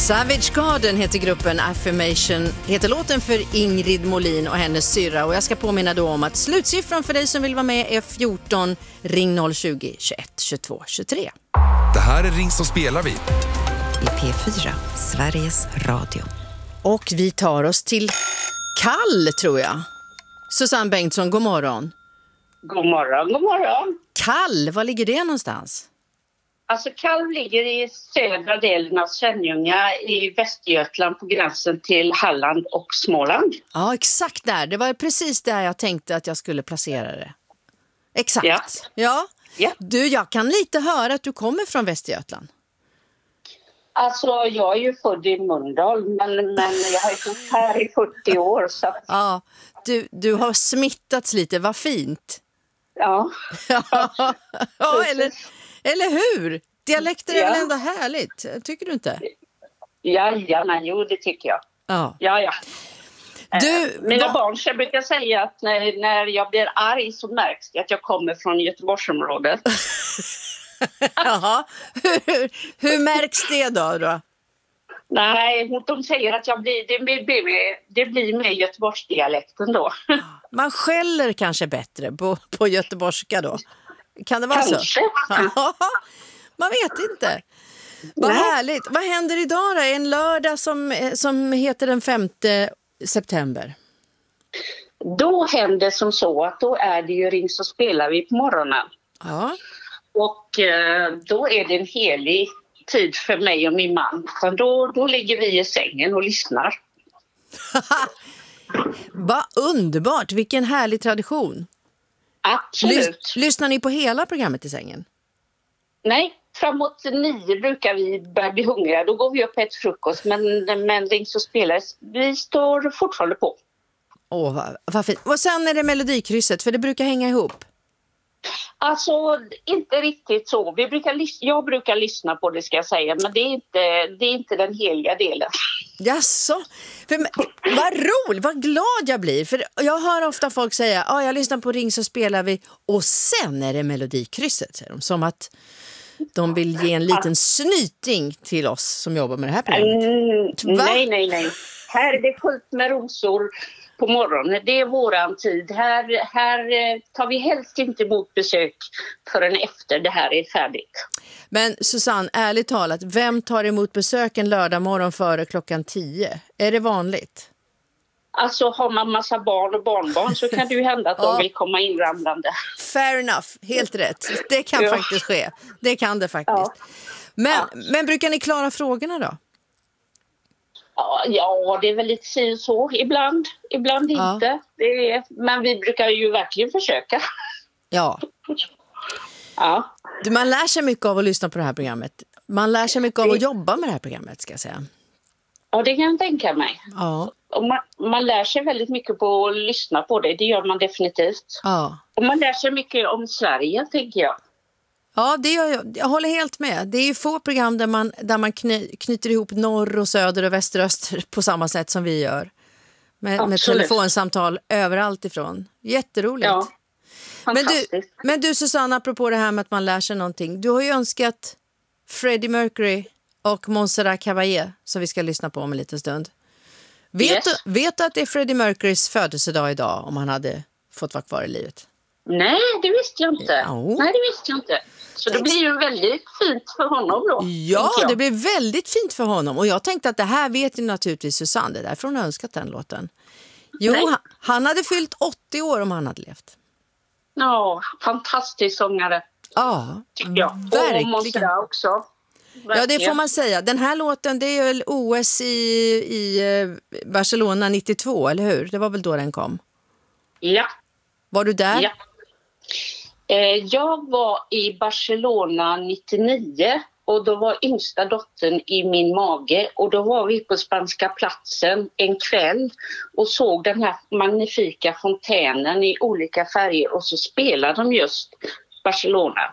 Savage Garden heter gruppen, Affirmation heter låten för Ingrid Molin och hennes syrra. Och jag ska påminna då om att slutsiffran för dig som vill vara med är 14. Ring 020 21 22 23. Det här är Ring som spelar vi. I P4, Sveriges Radio. Och vi tar oss till Kall, tror jag. Susanne Bengtsson, god morgon. God morgon, god morgon. Kall, var ligger det någonstans? Alltså Kall ligger i södra delen av Svenljunga i Västergötland på gränsen till Halland och Småland. Ja, exakt där. Det var precis där jag tänkte att jag skulle placera det. Exakt. Ja. Du, jag kan lite höra att du kommer från Västergötland. Alltså jag är ju född i Mölndal men jag har ju bott här i 40 år. Så att... Ja, du har smittats lite, vad fint. Ja. Ja, eller hur? Dialekter är väl ändå härligt, tycker du inte? Jo, det tycker jag. Ja. Mina barn brukar säga att när jag blir arg så märks det att jag kommer från Göteborgsområdet. Jaha, hur märks det då? Nej, de säger att det blir med Göteborgsdialekten då. Man skäller kanske bättre på göteborgska då. Kan det vara kanske. Så? Ja, man vet inte. Vad härligt. Vad händer idag då? En lördag som heter den 5 september. Då händer som så att då är det ju Ring så spelar vi på morgonen. Ja. Och då är det en helig tid för mig och min man. Så då ligger vi i sängen och lyssnar. Vad underbart, vilken härlig tradition. Absolut. Lyssnar ni på hela programmet i sängen? Nej, framåt 9 brukar vi börja bli hungriga. Då går vi upp och äter frukost. Men Ring så spelar vi står fortfarande på. Vad fint. Och sen är det melodikrysset, för det brukar hänga ihop. Alltså, inte riktigt så. Jag brukar lyssna på det, ska jag säga. Men det är inte den heliga delen. Jaså? Vad roligt, vad glad jag blir. För jag hör ofta folk säga, jag lyssnar på Ring så spelar vi. Och sen är det melodikrysset, säger de. Som att de vill ge en liten snyting till oss som jobbar med det här programmet. Nej. Här är det fullt med rosor på morgonen. Det är våran tid. Här tar vi helst inte emot besök förrän efter det här är färdigt. Men Susanne, ärligt talat, vem tar emot besök en lördag morgon före klockan 10? Är det vanligt? Alltså har man massa barn och barnbarn så kan det ju hända att de vill komma inramlande. Fair enough, helt rätt. Det kan faktiskt ske. Det kan det faktiskt. Men brukar ni klara frågorna då? Ja, det är väl lite så ibland inte. Men vi brukar ju verkligen försöka. Ja. Man lär sig mycket av att lyssna på det här programmet. Man lär sig mycket av att jobba med det här programmet, ska jag säga. Ja, det kan jag tänka mig. Ja. Och man lär sig väldigt mycket på att lyssna på det. Det gör man definitivt. Ja. Och man lär sig mycket om Sverige, tänker jag. Ja, det gör jag håller helt med. Det är ju få program där man knyter ihop norr och söder och väster och öster på samma sätt som vi gör. Med telefonsamtal överallt ifrån. Jätteroligt. Ja, fantastiskt. Men du Susanne, apropå det här med att man lär sig någonting. Du har ju önskat Freddie Mercury och Montserrat Caballé som vi ska lyssna på om en liten stund. Vet du att det är Freddie Mercurys födelsedag idag om han hade fått vara kvar i livet? Nej, det visste jag inte. Ja. Nej, det visste jag inte. Så det blir ju väldigt fint för honom då. Ja, det blir väldigt fint för honom. Och jag tänkte att det här vet ju naturligtvis Susanne. Det är därför hon har önskat den låten. Jo, han hade fyllt 80 år om han hade levt. Ja, fantastisk sångare. Ja, tycker jag. verkligen. Och Montserrat också. Verkligen. Ja, det får man säga. Den här låten, det är väl OS i Barcelona 92, eller hur? Det var väl då den kom? Ja. Var du där? Ja. Jag var i Barcelona 99 och då var yngsta dottern i min mage och då var vi på Spanska platsen en kväll och såg den här magnifika fontänen i olika färger och så spelade de just Barcelona.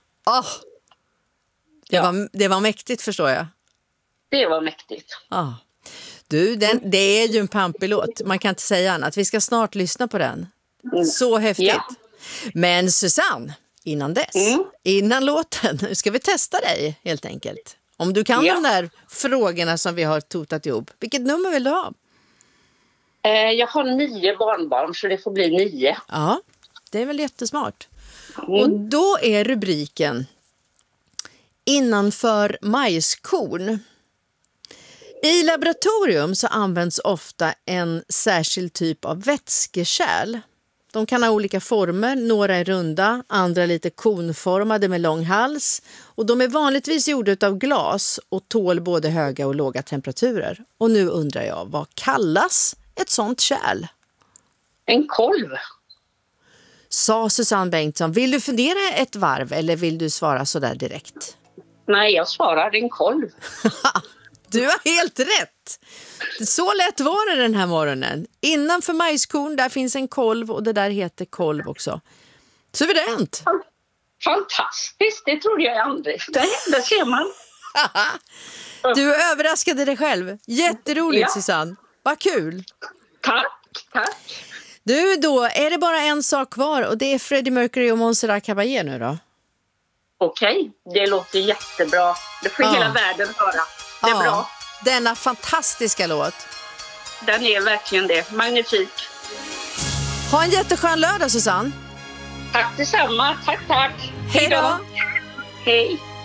Det var mäktigt, förstår jag. Det var mäktigt. Du, det är ju en pampig låt. Man kan inte säga annat. Vi ska snart lyssna på den. Så häftigt. Ja. Men Susanne, innan låten, nu ska vi testa dig helt enkelt. Om du kan Ja. de där frågorna som vi har totat ihop. Vilket nummer vill du ha? Jag har 9 barnbarn så det får bli 9. Ja, det är väl jättesmart. Och då är rubriken Innanför majskorn. I laboratorium så används ofta en särskild typ av vätskekärl. De kan ha olika former, några är runda, andra lite konformade med lång hals. Och de är vanligtvis gjorda av glas och tål både höga och låga temperaturer. Och nu undrar jag, vad kallas ett sånt kärl? En kolv. Sa Susanne Bengtsson. Vill du fundera ett varv eller vill du svara så där direkt? Nej, jag svarar en kolv. Du har helt rätt. Så lätt var det den här morgonen. Innanför majskorn där finns en kolv och det där heter kolv också. Suveränt. Fantastiskt, det trodde jag aldrig. Där ser man. Du överraskade dig själv. Jätteroligt, Ja. Susanne. Vad kul. Tack. Du, då är det bara en sak kvar och det är Freddie Mercury och Montserrat Caballé nu då. Okej, det låter jättebra. Det får hela världen höra. Det är bra. Denna fantastiska låt. Den är verkligen det. Magnifik. Ha en jätteskön lördag, Susanne. Tack detsamma. Tack. Hej då. Hej.